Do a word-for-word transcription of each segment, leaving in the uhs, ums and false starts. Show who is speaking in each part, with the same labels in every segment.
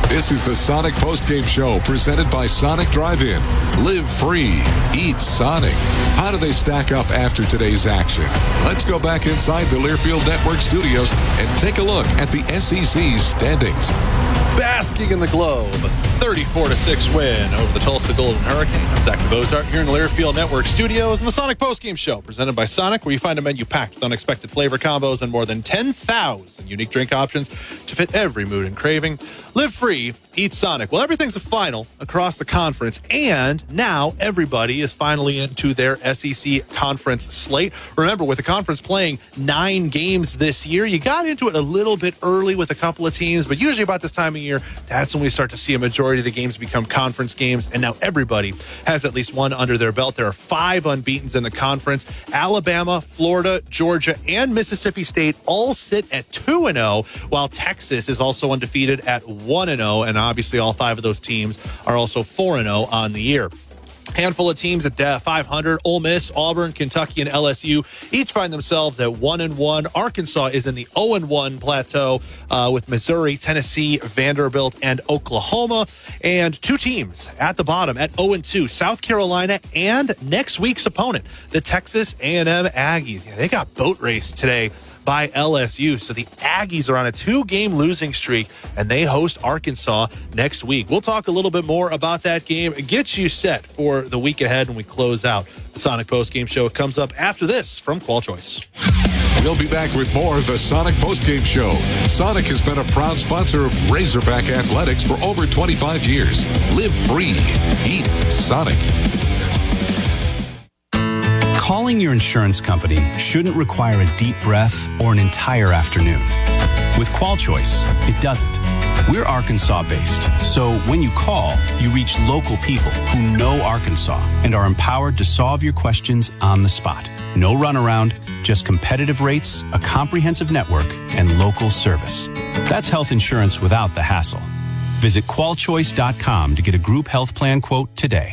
Speaker 1: This is the Sonic Postgame Show presented by Sonic Drive-In. Live free. Eat Sonic. How do they stack up after today's action? Let's go back inside the Learfield Network studios and take a look at the S E C's standings.
Speaker 2: Basking in the globe, thirty-four to six win over the Tulsa Golden Hurricane. I'm Zach Bozart here in the Learfield Network studios and the Sonic Postgame Show presented by Sonic, where you find a menu packed with unexpected flavor combos and more than ten thousand unique drink options to fit every mood and craving. Live free, eat Sonic. Well, everything's a final across the conference, and now everybody is finally into their S E C conference slate. Remember, with the conference playing nine games this year, you got into it a little bit early with a couple of teams, but usually about this time of year, that's when we start to see a majority of the games become conference games, and now everybody has at least one under their belt. There are five unbeatens in the conference. Alabama, Florida, Georgia, and Mississippi State all sit at two and oh, while Texas is also undefeated at one and oh, and obviously all five of those teams are also four and oh on the year. Handful of teams at five hundred. Ole Miss, Auburn, Kentucky, and L S U each find themselves at one and one. Arkansas is in the oh and one plateau uh, with Missouri, Tennessee, Vanderbilt, and Oklahoma. And two teams at the bottom at oh and two, South Carolina and next week's opponent, the Texas A and M Aggies. Yeah, they got boat raced today by L S U. So the Aggies are on a two-game losing streak, and they host Arkansas next week. We'll talk a little bit more about that game and get you set for the week ahead when we close out the Sonic Postgame Show. It comes up after this from Qual Choice.
Speaker 1: We'll be back with more of the Sonic Postgame Show. Sonic has been a proud sponsor of Razorback Athletics for over twenty-five years. Live free. Eat Sonic.
Speaker 3: Calling your insurance company shouldn't require a deep breath or an entire afternoon. With Qual Choice, it doesn't. We're Arkansas-based, so when you call, you reach local people who know Arkansas and are empowered to solve your questions on the spot. No runaround, just competitive rates, a comprehensive network, and local service. That's health insurance without the hassle. Visit qual choice dot com to get a group health plan quote today.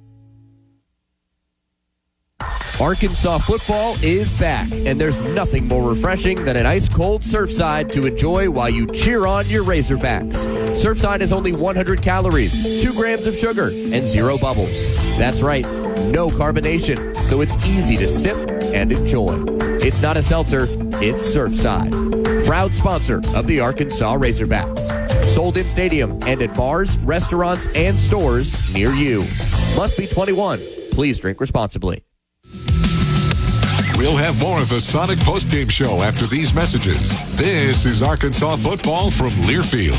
Speaker 4: Arkansas football is back, and there's nothing more refreshing than an ice-cold Surfside to enjoy while you cheer on your Razorbacks. Surfside has only one hundred calories, two grams of sugar, and zero bubbles. That's right, no carbonation, so it's easy to sip and enjoy. It's not a seltzer, it's Surfside. Proud sponsor of the Arkansas Razorbacks. Sold in stadium and at bars, restaurants, and stores near you. Must be twenty-one. Please drink responsibly.
Speaker 1: We'll have more of the Sonic Postgame Show after these messages. This is Arkansas football from Learfield.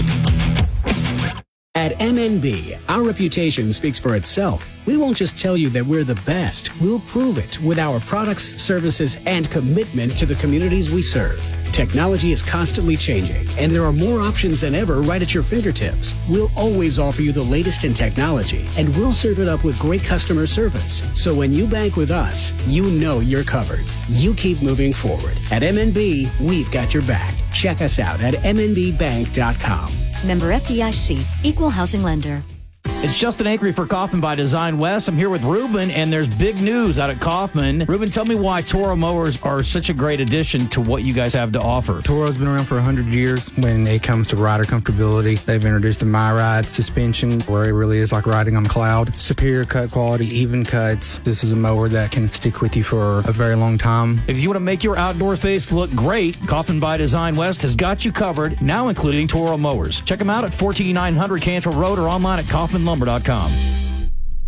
Speaker 5: At M N B, our reputation speaks for itself. We won't just tell you that we're the best. We'll prove it with our products, services, and commitment to the communities we serve. Technology is constantly changing, and there are more options than ever right at your fingertips. We'll always offer you the latest in technology, and we'll serve it up with great customer service. So when you bank with us, you know you're covered. You keep moving forward. At M N B, we've got your back. Check us out at m n b bank dot com.
Speaker 6: Member F D I C, Equal Housing Lender.
Speaker 7: It's Justin Acri for Kaufman by Design West. I'm here with Ruben, and there's big news out at Kaufman. Ruben, tell me why Toro mowers are such a great addition to what you guys have to offer.
Speaker 8: Toro's been around for one hundred years. When it comes to rider comfortability, they've introduced the MyRide suspension, where it really is like riding on a cloud. Superior cut quality, even cuts. This is a mower that can stick with you for a very long time.
Speaker 7: If you want to make your outdoor space look great, Kaufman by Design West has got you covered, now including Toro mowers. Check them out at fourteen nine hundred Cantrell Road or online at kaufman lumber dot com.